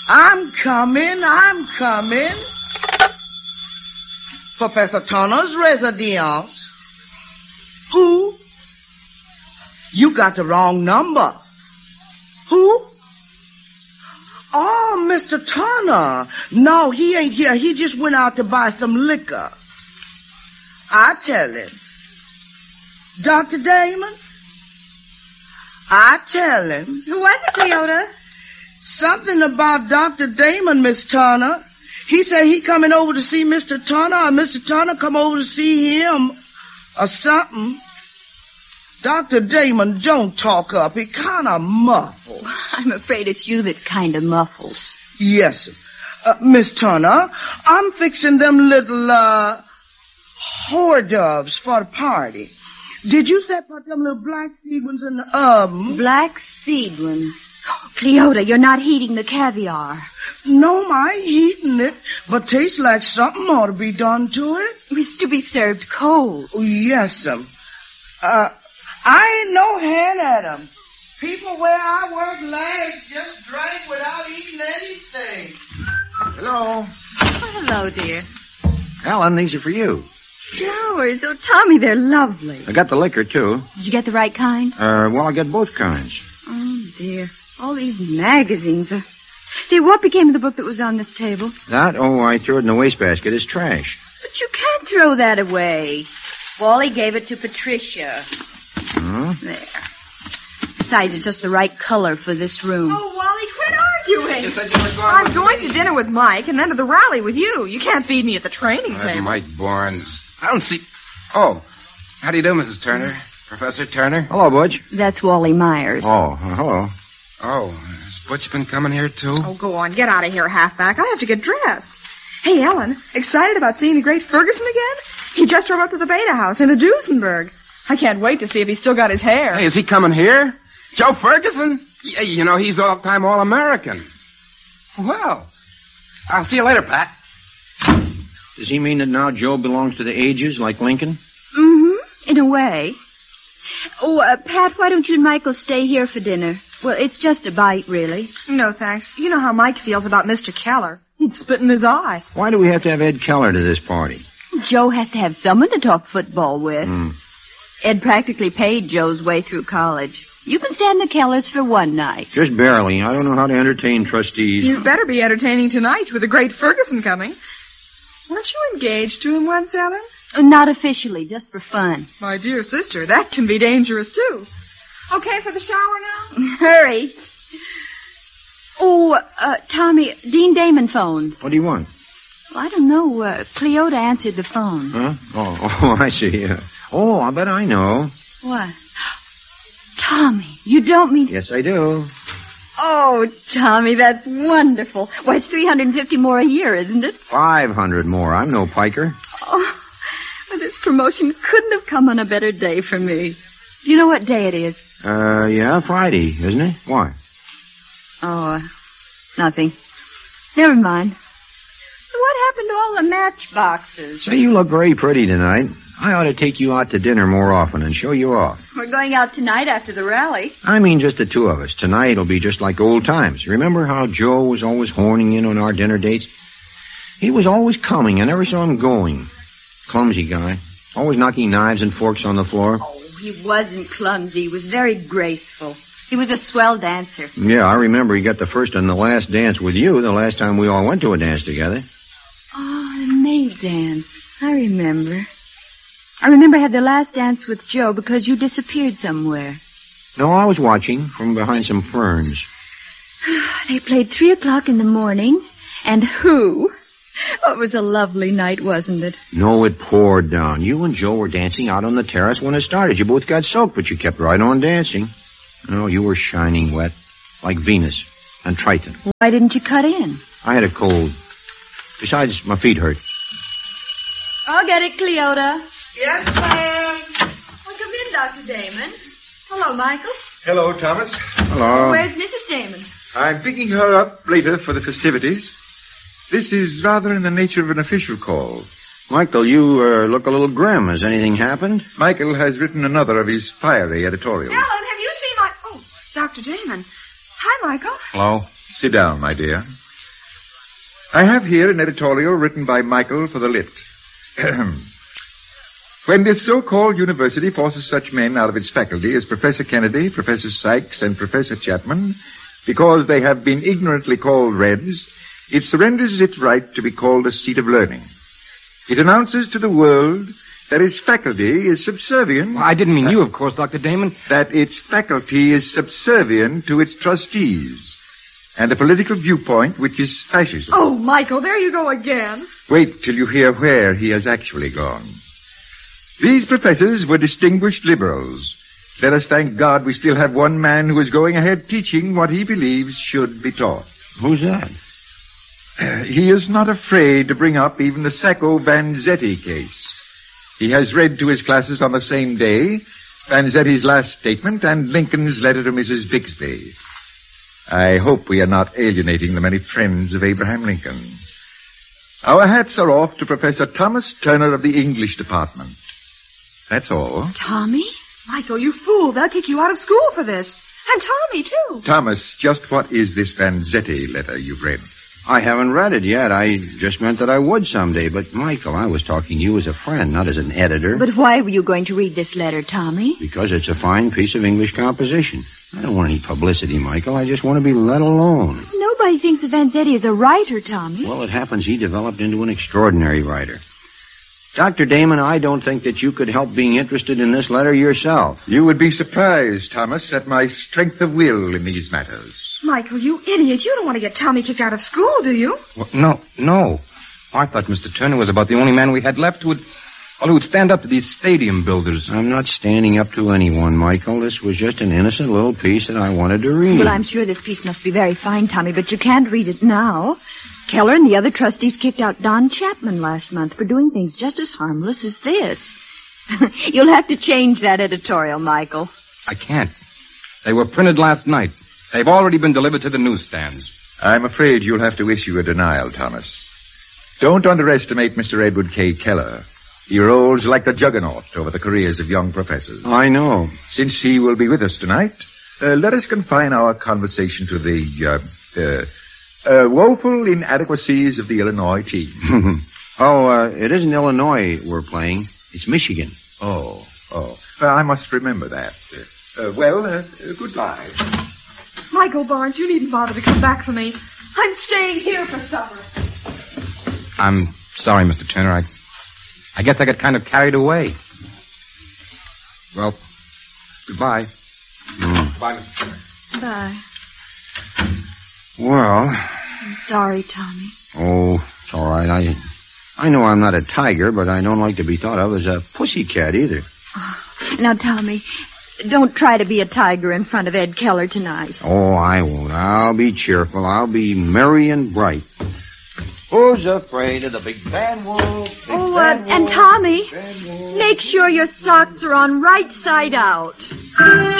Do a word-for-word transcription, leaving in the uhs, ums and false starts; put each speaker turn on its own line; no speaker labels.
I'm coming, I'm coming. Professor Turner's residence. Who? You got the wrong number. Who? Oh, Mister Turner. No, he ain't here. He just went out to buy some liquor. I tell him. Doctor Damon? I tell him.
Who was it, Cleota?
Something about Doctor Damon, Miss Turner. He said he coming over to see Mister Turner, or Mister Turner come over to see him, or something. Doctor Damon don't talk up. He kind of muffles.
I'm afraid it's you that kind of muffles.
Yes, sir. Uh, Miss Turner, I'm fixing them little, uh, hors d'oeuvres for the party. Did you say put them little black seed ones in the oven?
Black seed ones. Cleota, you're not heating the caviar.
No, I ain't heating it, but tastes like something ought to be done to it.
It's to be served cold.
Oh, yes, sir. Uh, I ain't no hand at 'em. People where I work last just drank without eating anything.
Hello.
Oh, hello, dear.
Alan, these are for you.
Flowers. Oh, Tommy, they're lovely.
I got the liquor, too.
Did you get the right kind?
Uh, well, I got both kinds.
Oh, dear. All these magazines. Uh... Say, what became of the book that was on this table?
That? Oh, I threw it in the wastebasket. It's trash.
But you can't throw that away. Wally gave it to Patricia.
Huh?
There. Besides, it's just the right color for this room.
Oh, Wally, quit arguing.
You said you were going
I'm
with
going
me.
to dinner with Mike and then to the rally with you. You can't beat me at the training
Uh,
table.
Mike Barnes. I don't see... Oh, how do you do, Missus Turner? Professor Turner?
Hello, Butch.
That's Wally Myers.
Oh, uh, hello.
Oh, has Butch been coming here, too?
Oh, go on. Get out of here, halfback. I have to get dressed. Hey, Ellen, excited about seeing the great Ferguson again? He just drove up to the Beta House in the Duesenberg. I can't wait to see if he's still got his hair.
Hey, is he coming here? Joe Ferguson? Yeah, you know, he's all-time All-American. Well, I'll see you later, Pat.
Does he mean that now Joe belongs to the ages like Lincoln?
Mm-hmm, in a way. Oh, uh, Pat, why don't you and Michael stay here for dinner? Well, it's just a bite, really.
No, thanks. You know how Mike feels about Mister Keller. He'd spit in his eye.
Why do we have to have Ed Keller to this party?
Joe has to have someone to talk football with.
Mm.
Ed practically paid Joe's way through college. You can stand the Kellers for one night.
Just barely. I don't know how to entertain trustees.
You better be entertaining tonight with the great Ferguson coming. Weren't you engaged to him once, Ellen?
Uh, Not officially, just for fun.
My dear sister, that can be dangerous, too. Okay for the shower now?
Hurry. Oh, uh, Tommy, Dean Damon phoned.
What do you want?
Well, I don't know. Uh, Cleota answered the phone.
Huh? Oh, oh, I see. Uh, oh, I bet I know.
What? Tommy, you don't mean...
Yes, I do.
Oh, Tommy, that's wonderful. Why, it's three hundred fifty more a year, isn't it?
Five hundred more. I'm no piker.
Oh, well, this promotion couldn't have come on a better day for me. Do you know what day it is?
Uh, yeah, Friday, isn't it? Why?
Oh, uh, nothing. Never mind. So what happened to all the matchboxes?
Say, you look very pretty tonight. I ought to take you out to dinner more often and show you off.
We're going out tonight after the rally.
I mean just the two of us. Tonight it'll be just like old times. Remember how Joe was always horning in on our dinner dates? He was always coming. I never saw him going. Clumsy guy. Always knocking knives and forks on the floor.
Oh, he wasn't clumsy. He was very graceful. He was a swell dancer.
Yeah, I remember he got the first and the last dance with you the last time we all went to a dance together.
Oh, the maid dance. I remember. I remember I had the last dance with Joe because you disappeared somewhere.
No, I was watching from behind some ferns.
They played three o'clock in the morning. And who? Oh, it was a lovely night, wasn't it?
No, it poured down. You and Joe were dancing out on the terrace when it started. You both got soaked, but you kept right on dancing. No, you were shining wet, like Venus and Triton.
Why didn't you cut in?
I had a cold. Besides, my feet hurt.
I'll get it, Cleota.
Yes, ma'am.
Well, come in, Doctor Damon. Hello, Michael.
Hello, Thomas.
Hello.
Where's Missus Damon?
I'm picking her up later for the festivities. This is rather in the nature of an official call.
Michael, you uh, look a little grim. Has anything happened?
Michael has written another of his fiery editorials.
Ellen, have you seen my... Oh, Doctor Damon. Hi, Michael.
Hello.
Sit down, my dear. I have here an editorial written by Michael for the Lit. When this so-called university forces such men out of its faculty as Professor Kennedy, Professor Sykes, and Professor Chapman, because they have been ignorantly called Reds, it surrenders its right to be called a seat of learning. It announces to the world that its faculty is subservient...
Well, I didn't mean you, of course, Doctor Damon.
That its faculty is subservient to its trustees and a political viewpoint which is fascism.
Oh, Michael, there you go again.
Wait till you hear where he has actually gone. These professors were distinguished liberals. Let us thank God we still have one man who is going ahead teaching what he believes should be taught.
Who's that?
Uh, he is not afraid to bring up even the Sacco-Vanzetti case. He has read to his classes on the same day Vanzetti's last statement and Lincoln's letter to Missus Bixby. I hope we are not alienating the many friends of Abraham Lincoln. Our hats are off to Professor Thomas Turner of the English Department. That's all.
Tommy?
Michael, you fool. They'll kick you out of school for this. And Tommy, too.
Thomas, just what is this Vanzetti letter you've read?
I haven't read it yet. I just meant that I would someday. But, Michael, I was talking to you as a friend, not as an editor.
But why were you going to read this letter, Tommy?
Because it's a fine piece of English composition. I don't want any publicity, Michael. I just want to be let alone.
Nobody thinks of Vanzetti as a writer, Tommy.
Well, it happens he developed into an extraordinary writer. Doctor Damon, I don't think that you could help being interested in this letter yourself.
You would be surprised, Thomas, at my strength of will in these matters.
Michael, you idiot. You don't want to get Tommy kicked out of school, do you?
Well, no, no. I thought Mister Turner was about the only man we had left who would, well, who would stand up to these stadium builders.
I'm not standing up to anyone, Michael. This was just an innocent little piece that I wanted to read.
Well, I'm sure this piece must be very fine, Tommy, but you can't read it now. Keller and the other trustees kicked out Don Chapman last month for doing things just as harmless as this. You'll have to change that editorial, Michael.
I can't. They were printed last night. They've already been delivered to the newsstands.
I'm afraid you'll have to issue a denial, Thomas. Don't underestimate Mister Edward K. Keller. He rolls like the juggernaut over the careers of young professors.
I know.
Since he will be with us tonight, uh, let us confine our conversation to the uh, uh, uh, woeful inadequacies of the Illinois team.
oh, uh, it isn't Illinois we're playing. It's Michigan.
Oh, oh. Uh, I must remember that. Uh, well, uh, uh, goodbye.
Michael Barnes, you needn't bother to come back for me. I'm staying here for supper.
I'm sorry, Mister Turner. I, I guess I got kind of carried away. Well, goodbye.
Mm.
Goodbye, Mister Turner.
Bye.
Well...
I'm sorry, Tommy.
Oh, it's all right. I, I know I'm not a tiger, but I don't like to be thought of as a pussycat either.
Oh, now, Tommy... Don't try to be a tiger in front of Ed Keller tonight.
Oh, I won't. I'll be cheerful. I'll be merry and bright. Who's afraid of the big bad wolf? Big
Oh, uh,
bad
and
wolf,
Tommy,
bad wolf.
make sure your socks are on right side out.